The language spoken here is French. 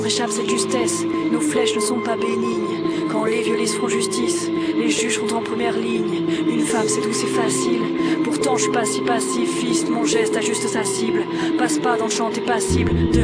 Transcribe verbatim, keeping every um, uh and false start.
Échappe cette justesse, nos flèches ne sont pas bénignes. Quand les violistes font justice, les juges sont en première ligne. Une femme c'est doux, c'est facile, pourtant je suis pas si pacifiste. Mon geste ajuste sa cible, passe pas dans le champ, t'es passible de